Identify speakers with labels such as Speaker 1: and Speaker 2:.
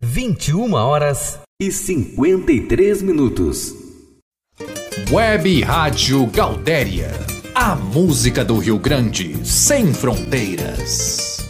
Speaker 1: 21h53.
Speaker 2: Web Rádio Galdéria. A música do Rio Grande sem fronteiras.